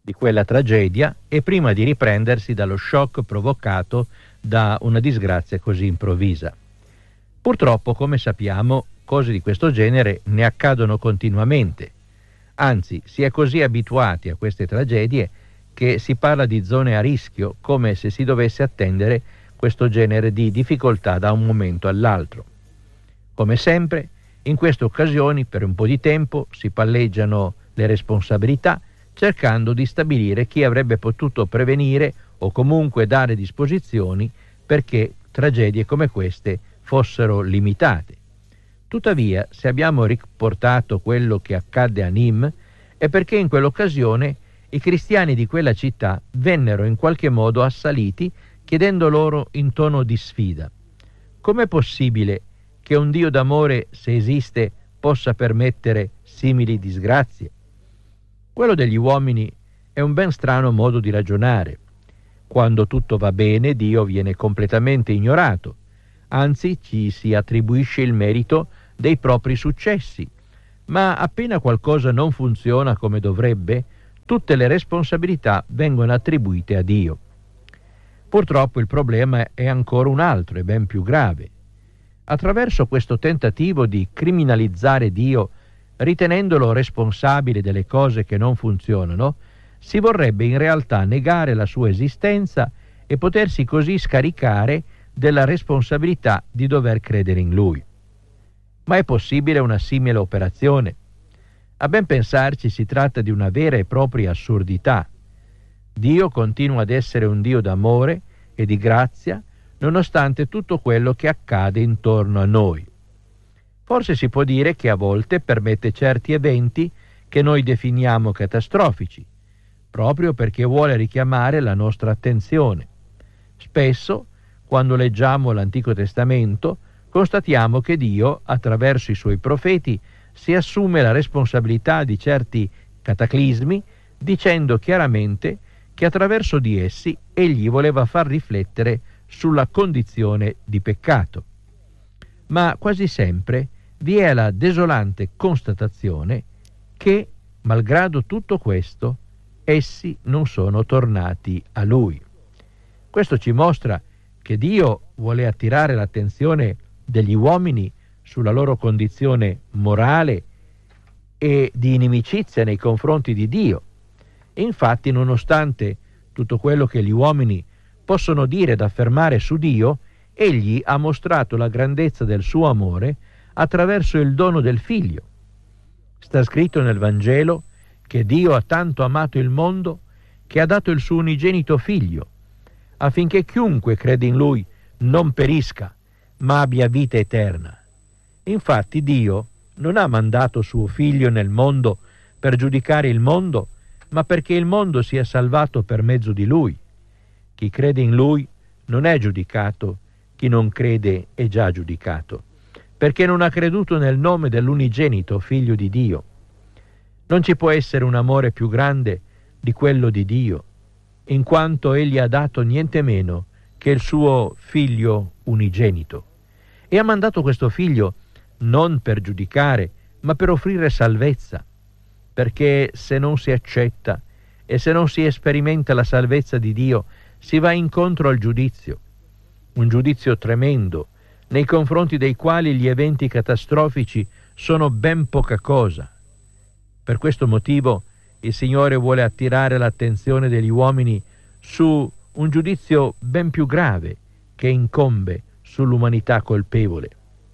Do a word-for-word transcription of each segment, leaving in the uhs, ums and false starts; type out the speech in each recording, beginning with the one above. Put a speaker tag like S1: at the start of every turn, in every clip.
S1: di quella tragedia e prima di riprendersi dallo shock provocato da una disgrazia così improvvisa. Purtroppo, come sappiamo, cose di questo genere ne accadono continuamente. Anzi, si è così abituati a queste tragedie che si parla di zone a rischio, come se si dovesse attendere questo genere di difficoltà da un momento all'altro. Come sempre, in queste occasioni, per un po' di tempo, si palleggiano le responsabilità, cercando di stabilire chi avrebbe potuto prevenire o comunque dare disposizioni perché tragedie come queste fossero limitate. Tuttavia, se abbiamo riportato quello che accadde a Nîmes, è perché in quell'occasione i cristiani di quella città vennero in qualche modo assaliti, chiedendo loro in tono di sfida: com'è possibile che un Dio d'amore, se esiste, possa permettere simili disgrazie? Quello degli uomini è un ben strano modo di ragionare. Quando tutto va bene, Dio viene completamente ignorato, anzi ci si attribuisce il merito dei propri successi, ma appena qualcosa non funziona come dovrebbe, tutte le responsabilità vengono attribuite a Dio. Purtroppo il problema è ancora un altro e ben più grave. Attraverso questo tentativo di criminalizzare Dio, ritenendolo responsabile delle cose che non funzionano, si vorrebbe in realtà negare la sua esistenza e potersi così scaricare della responsabilità di dover credere in Lui. Ma è possibile una simile operazione? A ben pensarci si tratta di una vera e propria assurdità. Dio continua ad essere un Dio d'amore e di grazia, nonostante tutto quello che accade intorno a noi. Forse si può dire che a volte permette certi eventi che noi definiamo catastrofici, proprio perché vuole richiamare la nostra attenzione. Spesso, quando leggiamo l'Antico Testamento, constatiamo che Dio, attraverso i suoi profeti, si assume la responsabilità di certi cataclismi, dicendo chiaramente che attraverso di essi egli voleva far riflettere sulla condizione di peccato. Ma quasi sempre vi è la desolante constatazione che, malgrado tutto questo, essi non sono tornati a Lui. Questo ci mostra che Dio vuole attirare l'attenzione degli uomini sulla loro condizione morale e di inimicizia nei confronti di Dio. Infatti, nonostante tutto quello che gli uomini possono dire ed affermare su Dio, egli ha mostrato la grandezza del suo amore attraverso il dono del Figlio. Sta scritto nel Vangelo che Dio ha tanto amato il mondo che ha dato il suo unigenito Figlio, affinché chiunque crede in Lui non perisca, ma abbia vita eterna. Infatti Dio non ha mandato suo Figlio nel mondo per giudicare il mondo, ma perché il mondo sia salvato per mezzo di Lui. Chi crede in Lui non è giudicato, chi non crede è già giudicato, perché non ha creduto nel nome dell'unigenito Figlio di Dio. Non ci può essere un amore più grande di quello di Dio, in quanto Egli ha dato niente meno che il suo Figlio unigenito. E ha mandato questo Figlio non per giudicare, ma per offrire salvezza, perché se non si accetta e se non si sperimenta la salvezza di Dio, si va incontro al giudizio, un giudizio tremendo, nei confronti dei quali gli eventi catastrofici sono ben poca cosa. Per questo motivo il Signore vuole attirare l'attenzione degli uomini su un giudizio ben più grave che incombe sull'umanità colpevole.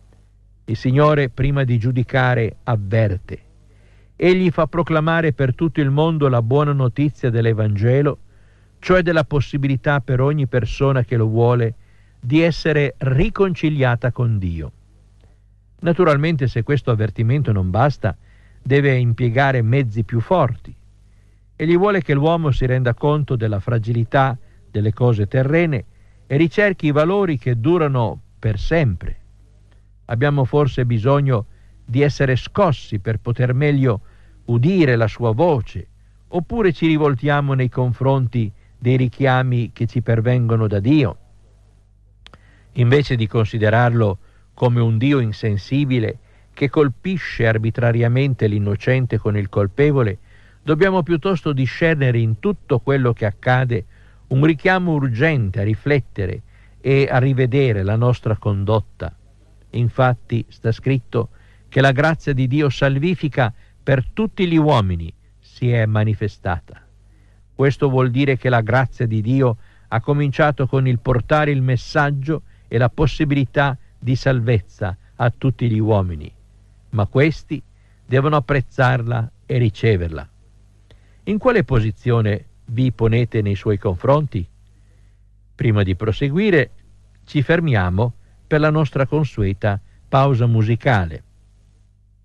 S1: Il Signore, prima di giudicare, avverte. Egli fa proclamare per tutto il mondo la buona notizia dell'Evangelo, cioè della possibilità per ogni persona che lo vuole di essere riconciliata con Dio. Naturalmente, se questo avvertimento non basta, deve impiegare mezzi più forti. Egli vuole che l'uomo si renda conto della fragilità delle cose terrene e ricerchi i valori che durano per sempre. Abbiamo forse bisogno di essere scossi per poter meglio udire la sua voce, oppure ci rivoltiamo nei confronti dei richiami che ci pervengono da Dio? Invece di considerarlo come un Dio insensibile che colpisce arbitrariamente l'innocente con il colpevole, Dobbiamo piuttosto discernere in tutto quello che accade un richiamo urgente a riflettere e a rivedere la nostra condotta. Infatti sta scritto che la grazia di Dio salvifica per tutti gli uomini si è manifestata. Questo vuol dire che la grazia di Dio ha cominciato con il portare il messaggio e la possibilità di salvezza a tutti gli uomini, ma questi devono apprezzarla e riceverla. In quale posizione vi ponete nei suoi confronti? Prima di proseguire, ci fermiamo per la nostra consueta pausa musicale.